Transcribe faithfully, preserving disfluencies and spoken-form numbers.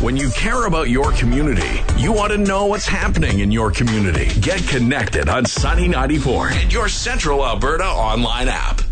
When you care about your community, you want to know what's happening in your community. Get connected on Sunny ninety-four and your Central Alberta online app.